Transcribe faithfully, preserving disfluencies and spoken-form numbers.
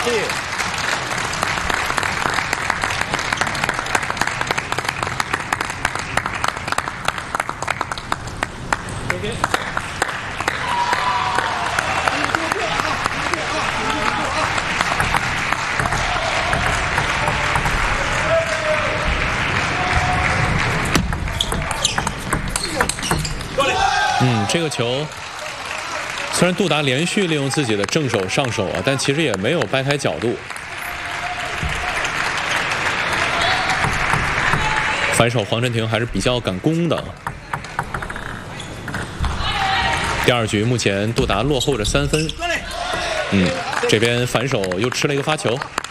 谢谢。OK。 嗯，这个球虽然杜达连续利用自己的正手上手啊，但其实也没有掰开角度。反手黄镇廷还是比较敢攻的。第二局目前杜达落后着三分。嗯，这边反手又吃了一个发球。